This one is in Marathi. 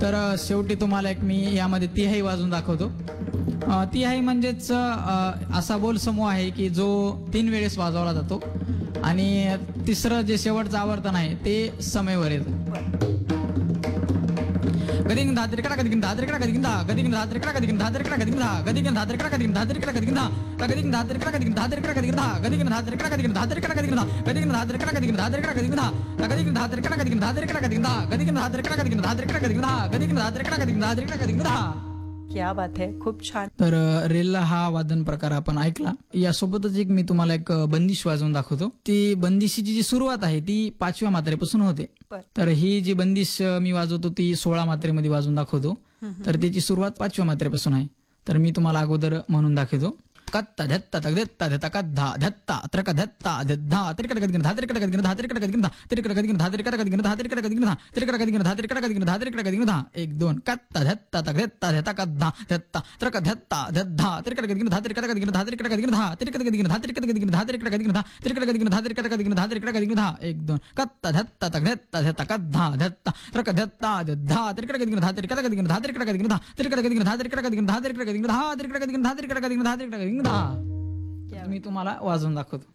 तर शेवटी तुम्हाला एक मी यामध्ये तिहाई वाजवून दाखवतो. तिहाई म्हणजेच असा बोल समूह आहे की जो 3 वेळेस वाजवला जातो आणि तिसरं जे शेवटचं आवर्तन आहे ते समयवर येतं. गदिंग धात्रिकडा गदिंग धात्रिकडा गदिंग धा गदिंग धात्रिकडा गदिंग धात्रिकडा गदिंग धा गदिंग धात्रिकडा गदिंग धात्रिकडा गदिंग धा गदिंग धात्रिकडा गदिंग धात्रिकडा गदिंग धा गदिंग धात्रिकडा गदिंग धात्रिकडा गदिंग धा गदिंग धात्रिकडा गदिंग धात्रिकडा गदिंग धा गदिंग धात्रिकडा गदिंग धात्रिकडा गदिंग धा गदिंग धात्रिकडा गदिंग धात्रिकडा गदिंग धा गदिंग धात्रिकडा गदिंग धात्रिकडा गदिंग धा. क्या बात है, खूप छान. तर रेल्ला हा वादन प्रकार आपण ऐकला. यासोबतच एक मी तुम्हाला एक बंदिश वाजवून दाखवतो. ती बंदिशीची जी सुरुवात आहे ती 5व्या मात्रेपासून होते. तर ही जी बंदिश मी वाजवतो ती 16 मात्रेमध्ये वाजवून दाखवतो. तर त्याची सुरुवात 5व्या मात्रेपासून आहे. तर मी तुम्हाला अगोदर म्हणून दाखवतो. कत्ता धत्ता तगदत्ता धत्ता कद्धा धत्ता त्रक धत्ता धद्धा त्रिकट गदिन धात्रिकट गदिन धात्रिकट गदिन धा त्रिकट गदिन धात्रिकट गदिन धात्रिकट गदिन धा त्रिकट गदिन धात्रिकट गदिन धात्रिकट गदिन धा 1 2 कत्ता धत्ता तगदत्ता धत्ता कद्धा धत्ता त्रक धत्ता धद्धा त्रिकट गदिन धात्रिकट गदिन धात्रिकट गदिन धा त्रिकट गदिन धात्रिकट गदिन धात्रिकट गदिन धा त्रिकट गदिन धात्रिकट गदिन धात्रिकट गदिन धा 1 2 कत्ता धत्ता तगदत्ता धत्ता कद्धा धत्ता त्रक धत्ता धद्धा त्रिकट गदिन धात्रिकट गदिन धात्रिकट गदिन धा त्रिकट गदिन धात्रिकट गदिन धात्रिकट गदिन धा त्रिकट गदिन धात्रिकट गदिन धात्रिकट गदिन धा. मी तुम्हाला वाजवून दाखवतो.